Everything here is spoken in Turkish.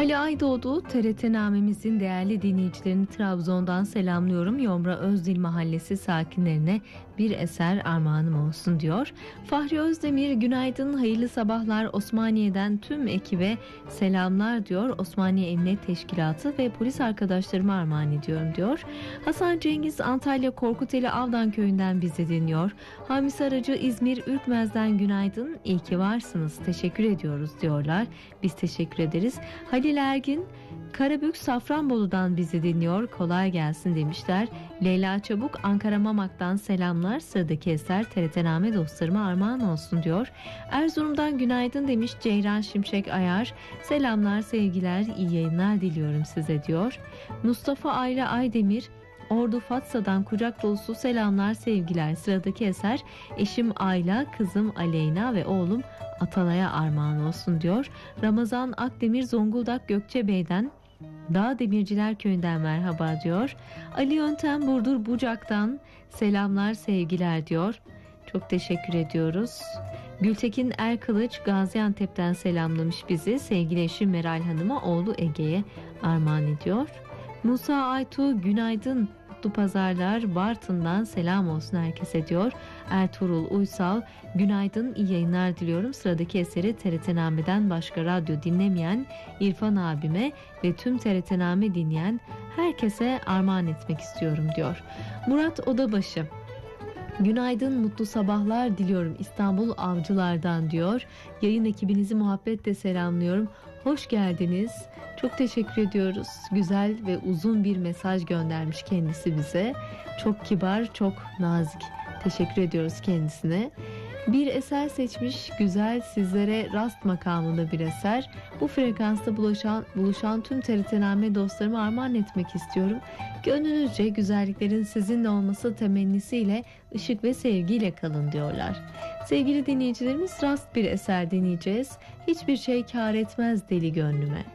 Ali Aydoğdu, TRT Name'mizin değerli dinleyicilerini Trabzon'dan selamlıyorum. Yomra Özdil Mahallesi sakinlerine bir eser armağanım olsun diyor. Fahri Özdemir, günaydın, hayırlı sabahlar, Osmaniye'den tüm ekibe selamlar diyor. Osmaniye Emniyet Teşkilatı ve polis arkadaşlarıma armağan ediyorum diyor. Hasan Cengiz, Antalya Korkuteli Avdan Köyü'nden bizi dinliyor. Hamis Aracı, İzmir Ürkmez'den günaydın, iyi ki varsınız, teşekkür ediyoruz diyorlar. Biz teşekkür ederiz. Halil Ergin, Karabük Safranbolu'dan bizi dinliyor. Kolay gelsin demişler. Leyla Çabuk, Ankara Mamak'tan selamlar. Sıradaki eser TRT-Name dostlarıma armağan olsun diyor. Erzurum'dan günaydın demiş Ceyran Şimşek Ayar. Selamlar, sevgiler, iyi yayınlar diliyorum size diyor. Mustafa Ayla Aydemir, Ordu Fatsa'dan kucak dolusu selamlar, sevgiler. Sıradaki eser eşim Ayla, kızım Aleyna ve oğlum Atalay'a armağan olsun diyor. Ramazan Akdemir, Zonguldak Gökçebey'den, Dağ Demirciler Köyü'nden merhaba diyor. Ali Yöntem, Burdur Bucak'tan selamlar, sevgiler diyor. Çok teşekkür ediyoruz. Gültekin Erkılıç, Gaziantep'ten selamlamış bizi. Sevgili eşim Meral Hanım'a, oğlu Ege'ye armağan ediyor. Musa Aytu, günaydın, mutlu pazarlar, Bartın'dan selam olsun herkese diyor. Ertuğrul Uysal, günaydın, iyi yayınlar diliyorum. Sıradaki eseri TRT-Name'den başka radyo dinlemeyen İrfan abime ve tüm TRT-Name dinleyen herkese armağan etmek istiyorum diyor. Murat Odabaşı, günaydın, mutlu sabahlar diliyorum İstanbul Avcılar'dan diyor. Yayın ekibinizi muhabbetle selamlıyorum. Hoş geldiniz. Çok teşekkür ediyoruz. Güzel ve uzun bir mesaj göndermiş kendisi bize. Çok kibar, çok nazik. Teşekkür ediyoruz kendisine. Bir eser seçmiş, güzel, sizlere rast makamında bir eser. Bu frekansta buluşan tüm TRT-Name dostlarıma armağan etmek istiyorum. Gönlünüzce güzelliklerin sizinle olması temennisiyle, ışık ve sevgiyle kalın diyorlar. Sevgili dinleyicilerimiz, rast bir eser dinleyeceğiz. Hiçbir şey kâr etmez deli gönlüme.